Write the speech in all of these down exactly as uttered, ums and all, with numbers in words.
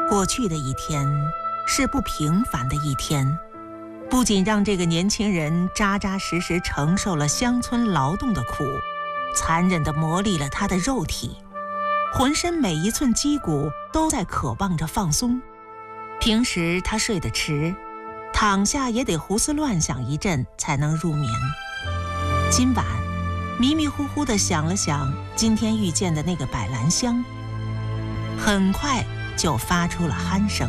过去的一天是不平凡的一天，不仅让这个年轻人扎扎实实承受了乡村劳动的苦，残忍地磨砺了他的肉体，浑身每一寸肌骨都在渴望着放松。平时他睡得迟，躺下也得胡思乱想一阵才能入眠。今晚迷迷糊糊地想了想今天遇见的那个百兰香，很快就发出了鼾声。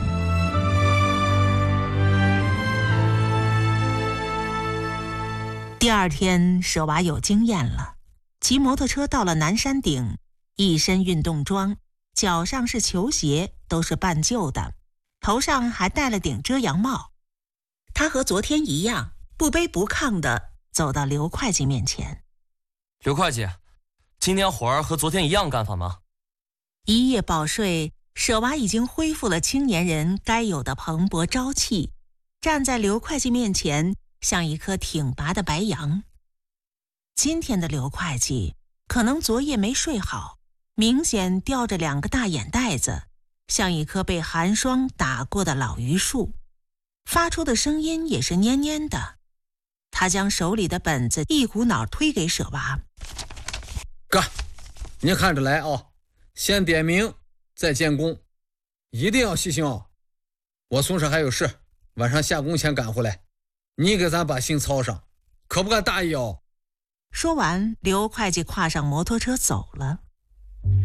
第二天，舍娃有经验了，骑摩托车到了南山顶，一身运动装，脚上是球鞋，都是半旧的，头上还戴了顶遮阳帽。他和昨天一样，不卑不亢地走到刘会计面前。 刘会计，今天活儿和昨天一样干法吗？ 一夜饱睡，舍娃已经恢复了青年人该有的蓬勃朝气，站在刘会计面前，像一颗挺拔的白杨。今天的刘会计可能昨夜没睡好，明显吊着两个大眼袋子，像一棵被寒霜打过的老榆树，发出的声音也是蔫蔫的。他将手里的本子一股脑推给舍娃。 干，你看着来啊，先点名再建功，一定要细心哦。我宿舍还有事，晚上下工前赶回来，你给咱把心操上，可不敢大意哦。 说完，刘会计跨上摩托车走了。